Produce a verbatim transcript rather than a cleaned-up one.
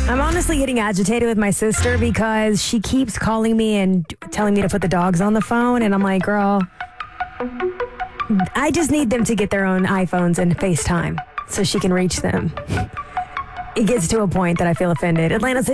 I'm honestly getting agitated with my sister because she keeps calling me and telling me to put the dogs on the phone. And I'm like, girl, I just need them to get their own iPhones and FaceTime so she can reach them. It gets to a point that I feel offended. Atlanta